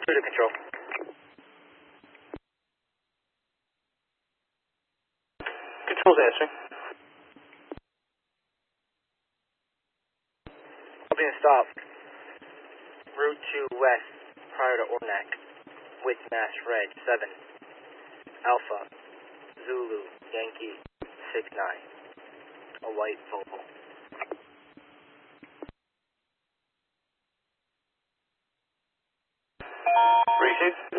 Clear to control. Control's answering. Being stopped. Route 2 west, prior to Ornac, with Mass Reg 7, Alpha, Zulu, Yankee, 6-9, a white Volvo. Receive.